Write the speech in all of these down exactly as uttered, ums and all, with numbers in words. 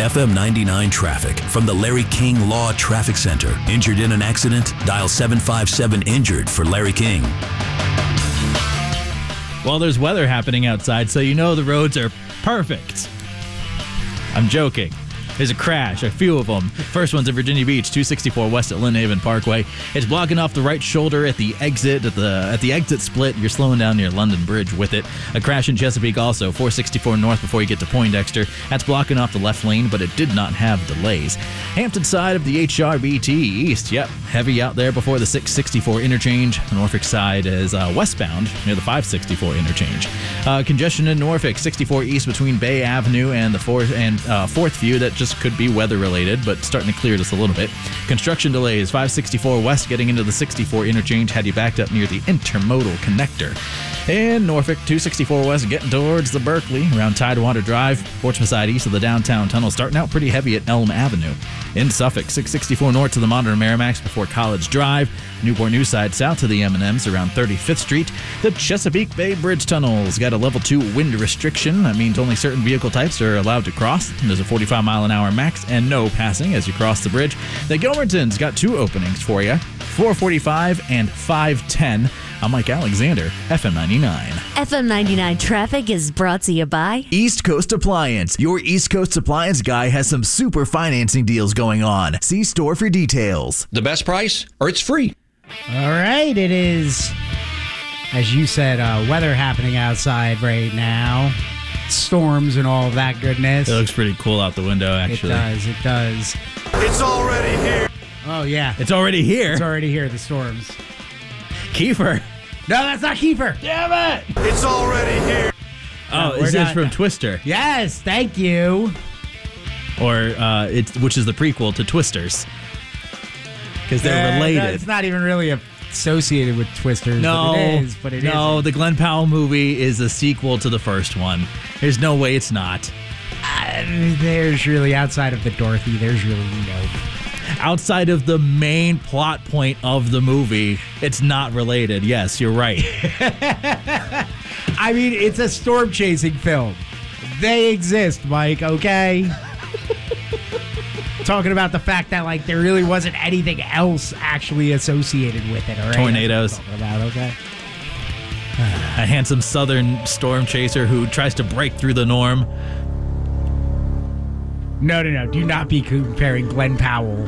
F M ninety-nine traffic from the Larry King Law Traffic Center. Injured in an accident? Dial seven five seven injured for Larry King. Well, there's weather happening outside, so you know the roads are perfect. I'm joking. There's a crash, a few of them. First one's at Virginia Beach, two sixty-four west at Lynn Haven Parkway. It's blocking off the right shoulder at the exit, at the at the exit split. You're slowing down near London Bridge with it. A crash in Chesapeake also, four sixty-four north before you get to Poindexter. That's blocking off the left lane, but it did not have delays. Hampton side of the H R B T east, yep, heavy out there before the six sixty-four interchange. Norfolk side is uh, westbound near the five sixty-four interchange. Uh, congestion in Norfolk, sixty-four east between Bay Avenue and the fourth and uh, Fourth View. That just could be weather related, but starting to clear just a little bit. Construction delays, five sixty-four west getting into the sixty-four interchange, had you backed up near the intermodal connector. In Norfolk, two sixty-four west getting towards the Berkeley around Tidewater Drive. Portsmouth side east of the downtown tunnel, starting out pretty heavy at Elm Avenue. In Suffolk, six sixty-four north to the modern Merrimax before College Drive. Newport News side south to the M and M's around thirty-fifth Street. The Chesapeake Bay Bridge tunnels got a level two wind restriction. That means only certain vehicle types are allowed to cross. There's a forty-five mile an hour max and no passing as you cross the bridge. The Gilmerton's got two openings for you, four forty-five and five ten. I'm Mike Alexander, F M ninety-nine. F M ninety-nine traffic is brought to you by East Coast Appliance. Your East Coast Appliance guy has some super financing deals going on. See store for details. The best price, or it's free. All right, it is, as you said, uh, weather happening outside right now. Storms and all of that goodness. It looks pretty cool out the window, actually. It does, it does. It's already here. Oh, yeah. It's already here. It's already here, the storms. Kiefer. No, that's not Kiefer. Damn it. It's already here. Oh, No, is we're this not- from Twister? Yes, thank you. Or, uh, it's which is the prequel to Twisters. Because they're Uh, related. no, it's not even really associated with Twisters. No, but it is, but it no, isn't. the Glenn Powell movie is a sequel to the first one. There's no way it's not. Uh, there's really, outside of the Dorothy, there's really no... Outside of the main plot point of the movie, it's not related. Yes, you're right. I mean, it's a storm chasing film. They exist, Mike, okay? Talking about the fact that, like, there really wasn't anything else actually associated with it, all right? Tornadoes. That's what I'm talking about, okay? A handsome southern storm chaser who tries to break through the norm. No, no, no. Do not be comparing Glenn Powell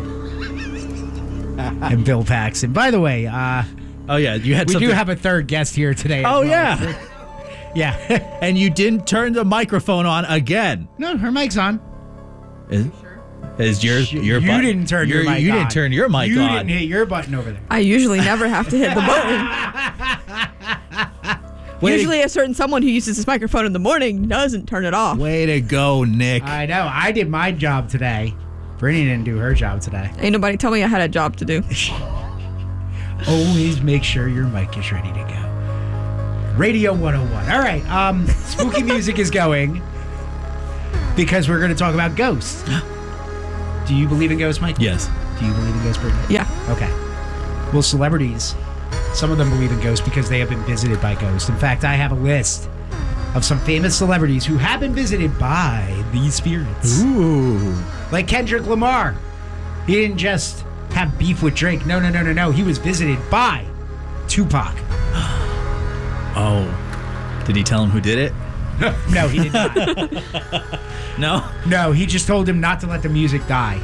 and Bill Paxton. By the way, uh, Oh, yeah, you had we something. do have a third guest here today. as Oh, well. yeah. Yeah. And you didn't turn the microphone on again. No, her mic's on. Is, is your your you button- didn't turn your, mic You on. didn't turn your mic you on. You didn't hit your button over there. I usually never have to hit the button. Way Usually a certain someone who uses this microphone in the morning doesn't turn it off. Way to go, Nick. I know. I did my job today. Brittany didn't do her job today. Ain't nobody tell me I had a job to do. Always make sure your mic is ready to go. Radio one oh one. All right. Um, spooky music is going because we're going to talk about ghosts. Do you believe in ghosts, Mike? Yes. Do you believe in ghosts, Brittany? Yeah. Okay. Well, celebrities, some of them believe in ghosts because they have been visited by ghosts. In fact, I have a list of some famous celebrities who have been visited by these spirits. Ooh. Like Kendrick Lamar. He didn't just have beef with Drake. No, no, no, no, no. He was visited by Tupac. Oh. Did he tell him who did it? No, he did not. No? No, he just told him not to let the music die.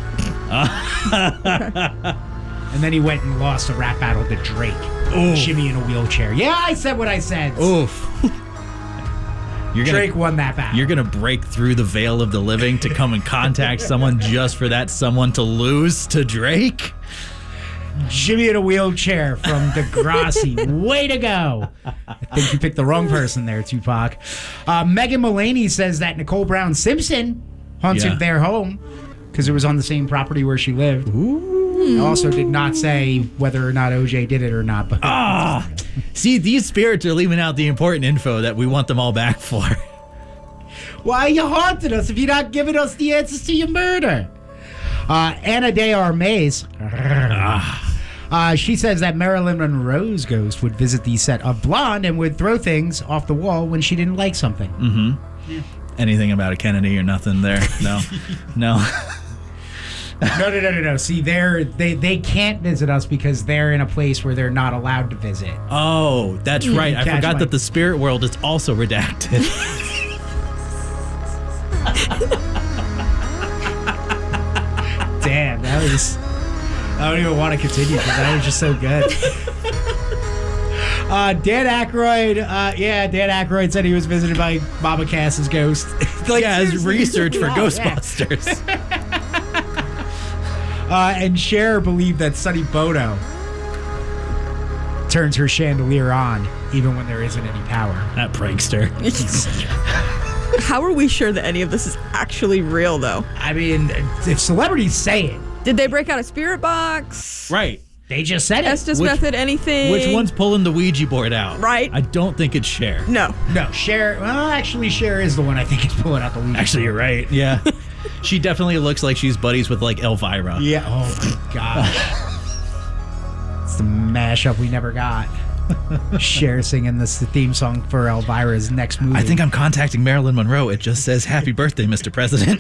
And then he went and lost a rap battle to Drake. Oof. Jimmy in a wheelchair. Yeah, I said what I said. Oof. You're gonna, Drake won that battle. You're going to break through the veil of the living to come and contact someone just for that someone to lose to Drake? Jimmy in a wheelchair from Degrassi. Way to go. I think you picked the wrong person there, Tupac. Uh, Megan Mullany says that Nicole Brown Simpson haunted Yeah. their home because it was on the same property where she lived. Ooh. Also did not say whether or not O J did it or not. But Ah, see, these spirits are leaving out the important info that we want them all back for. why are you haunting us if you're not giving us the answers to your murder? Uh, Anna De Armas. Uh, she says that Marilyn Monroe's ghost would visit the set of Blonde and would throw things off the wall when she didn't like something. Mm-hmm. Yeah. anything about a Kennedy or nothing there. No, no. No, no, no, no, no. See, they're, they they can't visit us because they're in a place where they're not allowed to visit. Oh, that's right. I Catch forgot my- that the spirit world is also redacted. Damn, that was... I don't even want to continue because that was just so good. Uh, Dan Aykroyd, uh, yeah, Dan Aykroyd said he was visited by Mama Cass's ghost. Like, yeah, his seriously, research for yeah. Ghostbusters. Uh, and Cher believed that Sonny Bono turns her chandelier on even when there isn't any power. That prankster. How are we sure that any of this is actually real, though? I mean, if celebrities say it, Did they break out a spirit box? Right. they just said it. Estes Which- method, anything? Which one's pulling the Ouija board out? Right. I don't think it's Cher. No. No, Cher. Well, actually, Cher is the one I think is pulling out the Ouija. Actually, you're right. Yeah. She definitely looks like she's buddies with, like, Elvira. Yeah. Oh my gosh. It's the mashup we never got. Cher singing this the theme song for Elvira's next movie. I think I'm contacting Marilyn Monroe. It just says, "Happy birthday, Mister President."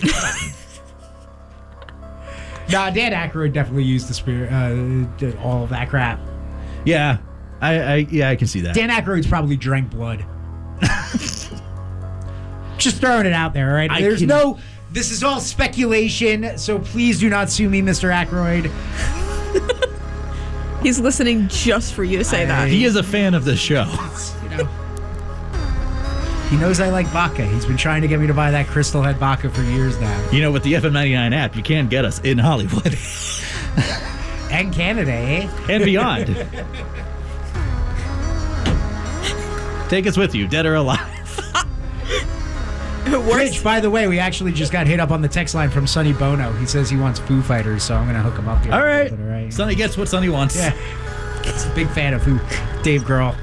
Nah, Dan Aykroyd definitely used the spirit, uh, did all of that crap. Yeah. I, I yeah, I can see that. Dan Aykroyd's probably drank blood. Just throwing it out there, all right? I There's can- no... This is all speculation, so please do not sue me, Mister Aykroyd. He's listening just for you to say I- that. He is a fan of this show. You know, he knows I like vodka. He's been trying to get me to buy that Crystal Head vodka for years now. You know, with the F M ninety-nine app, you can get us in Hollywood And Canada, eh? and beyond. Take us with you, dead or alive. Worse. Rich, by the way, we actually just got hit up on the text line from Sonny Bono. He says he wants Foo Fighters, so I'm going to hook him up here. All right. All right. Sonny gets what Sonny wants. Yeah. He's a big fan of Foo. Dave Grohl.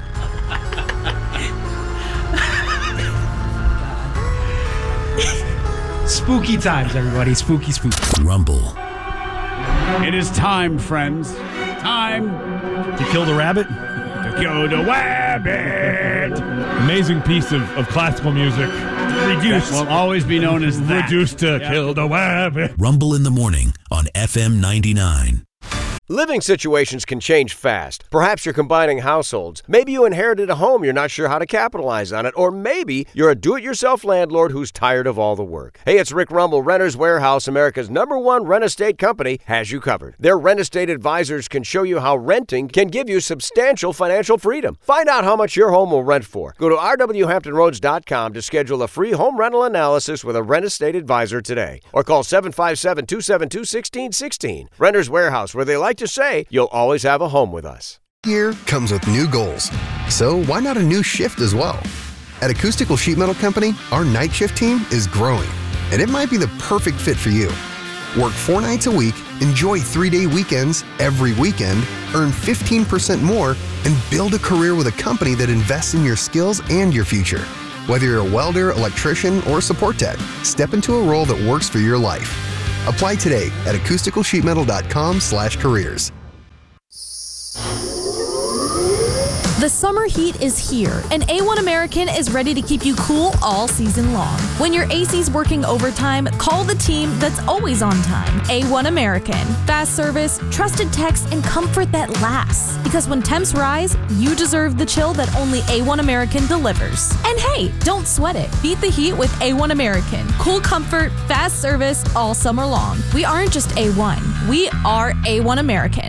Spooky times, everybody. Spooky, spooky. Rumble. It is time, friends. Time To kill the rabbit? to kill the rabbit. Amazing piece of, of classical music. Reduced. That will always be known as that. Reduced to yeah. kill the rabbit. Rumble in the morning on F M ninety-nine. Living situations can change fast. Perhaps you're combining households. Maybe you inherited a home you're not sure how to capitalize on it. Or maybe you're a do-it-yourself landlord who's tired of all the work. Hey, it's Rick Rumble. Renters Warehouse, America's number one rent estate company, has you covered. Their rent estate advisors can show you how renting can give you substantial financial freedom. Find out how much your home will rent for. Go to r w hampton roads dot com to schedule a free home rental analysis with a rent estate advisor today. Or call seven five seven, two seven two, one six one six. Renters Warehouse, where they like to say, you'll always have a home with us. Year comes with new goals. So why not a new shift as well? At Acoustical Sheet Metal Company, our night shift team is growing, and it might be the perfect fit for you. Work four nights a week, enjoy three-day weekends every weekend, earn fifteen percent more, and build a career with a company that invests in your skills and your future. Whether you're a welder, electrician, or support tech, step into a role that works for your life. Apply today at acoustical sheet metal dot com slash careers. The summer heat is here, and A one American is ready to keep you cool all season long. When your A C's working overtime, call the team that's always on time. A one American. Fast service, trusted techs, and comfort that lasts. Because when temps rise, you deserve the chill that only A one American delivers. And hey, don't sweat it. Beat the heat with A one American. Cool comfort, fast service all summer long. We aren't just A one. We are A one American.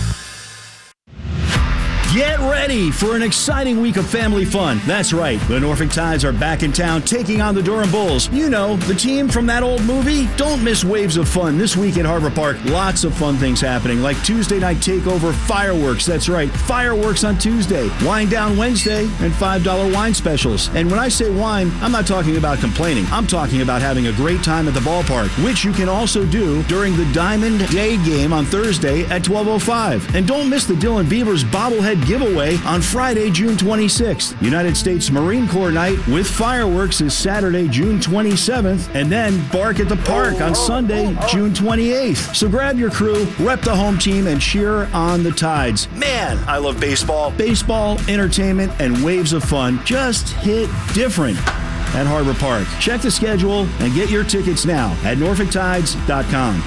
Get ready for an exciting week of family fun. That's right, the Norfolk Tides are back in town taking on the Durham Bulls. You know, the team from that old movie. Don't miss waves of fun this week at Harbor Park. Lots of fun things happening, like Tuesday night takeover fireworks. That's right, fireworks on Tuesday, wine down Wednesday, and five dollar wine specials. And when I say wine, I'm not talking about complaining. I'm talking about having a great time at the ballpark, which you can also do during the Diamond Day game on Thursday at twelve oh five. And don't miss the Dylan Beavers bobblehead giveaway on Friday, June twenty-sixth. United States Marine Corps Night with fireworks is Saturday, June twenty-seventh, and then Bark at the Park on Sunday, June twenty-eighth. So grab your crew, rep the home team, and cheer on the Tides. Man, I love baseball. Baseball, entertainment, and waves of fun just hit different. at Harbor Park. Check the schedule and get your tickets now at norfolk tides dot com.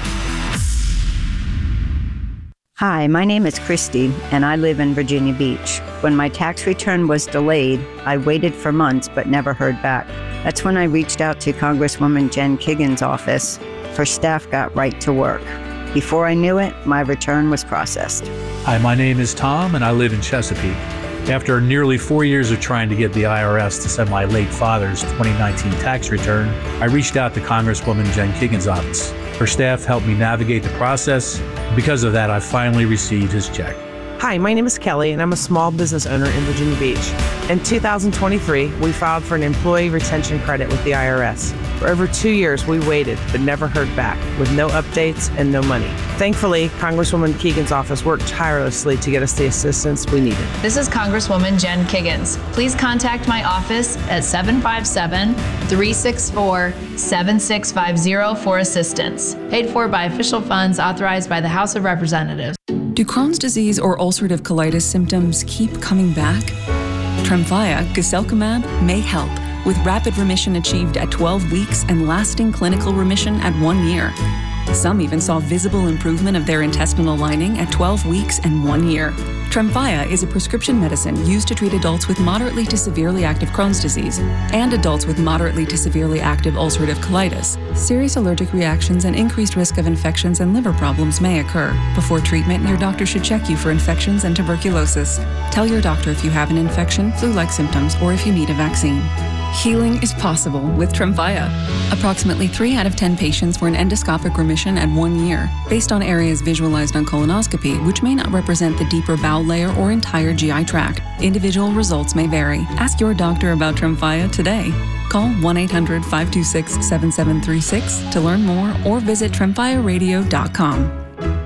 Hi, my name is Christy, and I live in Virginia Beach. When my tax return was delayed, I waited for months but never heard back. That's when I reached out to Congresswoman Jen Kiggans' office, for staff got right to work. Before I knew it, my return was processed. Hi, my name is Tom, and I live in Chesapeake. After nearly four years of trying to get the I R S to send my late father's twenty nineteen tax return, I reached out to Congresswoman Jen Kiggans' office. Her staff helped me navigate the process. Because of that, I finally received his check. Hi, my name is Kelly, and I'm a small business owner in Virginia Beach. In two thousand twenty-three, we filed for an employee retention credit with the I R S. For over two years, we waited, but never heard back, with no updates and no money. Thankfully, Congresswoman Kiggans' office worked tirelessly to get us the assistance we needed. This is Congresswoman Jen Kiggans. Please contact my office at seven five seven, three six four, seven six five zero for assistance. Paid for by official funds authorized by the House of Representatives. Do Crohn's disease or ulcerative colitis symptoms keep coming back? Tremfya, guselkumab, may help, with rapid remission achieved at twelve weeks and lasting clinical remission at one year. Some even saw visible improvement of their intestinal lining at twelve weeks and one year. Tremfya is a prescription medicine used to treat adults with moderately to severely active Crohn's disease and adults with moderately to severely active ulcerative colitis. Serious allergic reactions and increased risk of infections and liver problems may occur. Before treatment, your doctor should check you for infections and tuberculosis. Tell your doctor if you have an infection, flu-like symptoms, or if you need a vaccine. Healing is possible with Tremfya. Approximately three out of ten patients were in endoscopic remission at one year, based on areas visualized on colonoscopy, which may not represent the deeper bowel layer or entire G I tract. Individual results may vary. Ask your doctor about Tremfya today. Call one eight hundred, five two six, seven seven three six to learn more or visit tremfya radio dot com.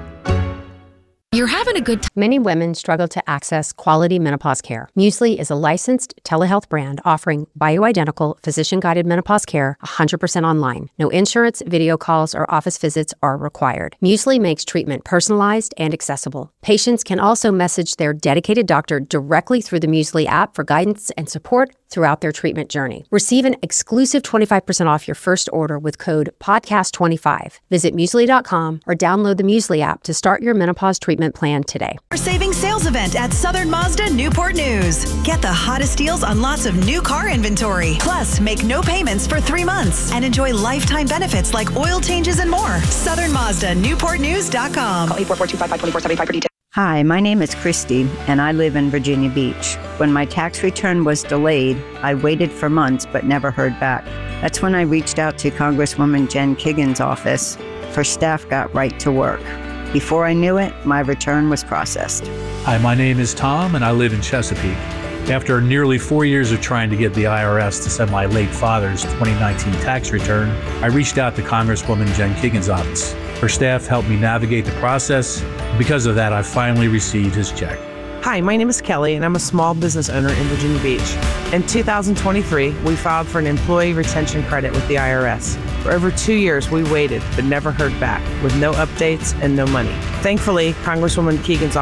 You're having a good time. Many women struggle to access quality menopause care. Muesli is a licensed telehealth brand offering bioidentical, physician-guided menopause care one hundred percent online. No insurance, video calls, or office visits are required. Muesli makes treatment personalized and accessible. Patients can also message their dedicated doctor directly through the Muesli app for guidance and support throughout their treatment journey. Receive an exclusive twenty-five percent off your first order with code podcast twenty-five. Visit muesli dot com or download the Muesli app to start your menopause treatment plan today. Our saving sales event at Southern Mazda Newport News. Get the hottest deals on lots of new car inventory. Plus, make no payments for three months and enjoy lifetime benefits like oil changes and more. Southern Mazda Newport News dot com. Call eight four four, two five five, two four seven five for details. Hi, my name is Christy, and I live in Virginia Beach. When my tax return was delayed, I waited for months but never heard back. That's when I reached out to Congresswoman Jen Kiggans' office, for staff got right to work. Before I knew it, my return was processed. Hi, my name is Tom, and I live in Chesapeake. After nearly four years of trying to get the I R S to send my late father's twenty nineteen tax return, I reached out to Congresswoman Jen Kiggans' office. Her staff helped me navigate the process. Because of that, I finally received his check. Hi, my name is Kelly, and I'm a small business owner in Virginia Beach. In two thousand twenty-three, we filed for an employee retention credit with the I R S. For over two years, we waited, but never heard back, with no updates and no money. Thankfully, Congresswoman Kiggans'